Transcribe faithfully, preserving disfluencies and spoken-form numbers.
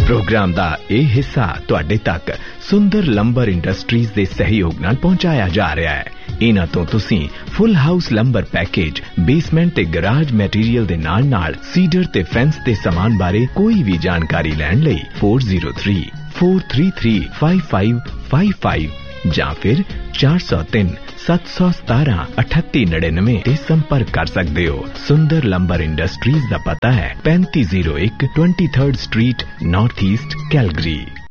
Programme दा ਇਹ ਹਿੱਸਾ ਤੁਹਾਡੇ ਤੱਕ ਸੁੰਦਰ ਲੰਬਰ ਇੰਡਸਟਰੀਜ਼ ਦੇ ਸਹਿਯੋਗ ਨਾਲ ਪਹੁੰਚਾਇਆ ਜਾ ਰਿਹਾ ਹੈ। ਇਹਨਾਂ ਤੋਂ ਤੁਸੀਂ ਫੁੱਲ ਹਾਊਸ ਲੰਬਰ ਪੈਕੇਜ, ਬੇਸਮੈਂਟ ਤੇ ਗਰਾਜ ਮਟੀਰੀਅਲ ਦੇ ਨਾਲ ਨਾਲ ਸੀਡਰ ਤੇ ਫੈਂਸ ਦੇ ਸਮਾਨ ਬਾਰੇ ਕੋਈ ਵੀ ਜਾਣਕਾਰੀ ਲੈਣ ਲਈ four zero three four three three five five five five ਜਾਂ ਫਿਰ ਚਾਰ ਸੌ ਤਿੰਨ ਸੱਤ ਸੌ ਸਤਾਰਾਂ ਅਠੱਤੀ ਨੜਿਨਵੇਂ ਤੇ ਸੰਪਰਕ ਕਰ ਸਕਦੇ ਹੋ। ਸੁੰਦਰ ਲੰਬਰ ਇੰਡਸਟਰੀਜ਼ ਦਾ ਪਤਾ ਹੈ ਪੈਂਤੀ ਜ਼ੀਰੋ ਇੱਕ twenty third street, north East, Calgary.